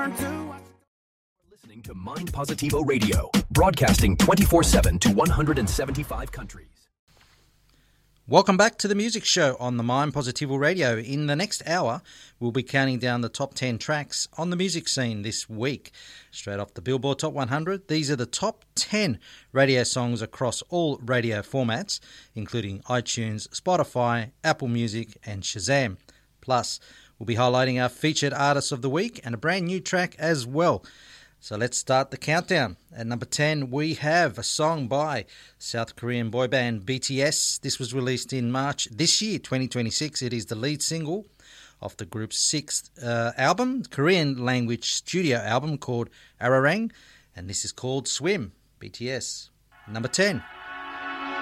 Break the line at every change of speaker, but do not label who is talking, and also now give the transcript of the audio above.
learn to.
Listening to Mind Positivo Radio, broadcasting 24/7 to 175 countries.
Welcome back to the music show on the Mind Positivo Radio. In the next hour, we'll be counting down the top 10 tracks on the music scene this week. Straight off the Billboard Top 100, these are the top 10 radio songs across all radio formats, including iTunes, Spotify, Apple Music and Shazam. Plus, we'll be highlighting our featured artists of the week and a brand new track as well. So let's start the countdown. At number 10, we have a song by South Korean boy band BTS. This was released in March this year, 2026. It is the lead single off the group's sixth album, Korean language studio album called Ararang, and this is called Swim, BTS. Number 10.